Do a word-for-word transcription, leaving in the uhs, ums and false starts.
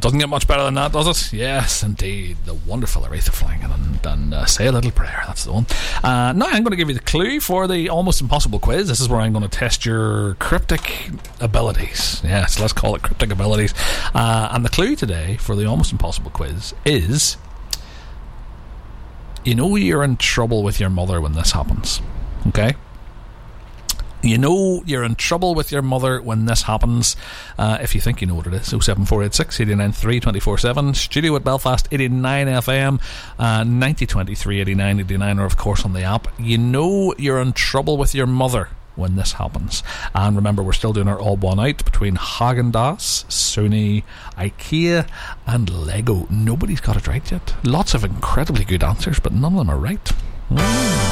doesn't get much better than that, does it? Yes, indeed. The wonderful Aretha Franklin and, and uh, Say a Little Prayer. That's the one. Uh, now I'm going to give you the clue for the Almost Impossible quiz. This is where I'm going to test your cryptic abilities. Yes, let's call it cryptic abilities. Uh, and the clue today for the Almost Impossible quiz is, you know you're in trouble with your mother when this happens. Okay? You know you're in trouble with your mother when this happens. Uh, if you think you know what it is, oh seven four eight six, eight nine three, two four seven. Studio at Belfast, eighty-nine F M, uh, ninety twenty-three, eighty-nine eighty-nine, or of course on the app. You know you're in trouble with your mother when this happens. And remember, we're still doing our odd one out between Häagen-Dazs, Sony, IKEA and Lego. Nobody's got it right yet. Lots of incredibly good answers, but none of them are right. Mm.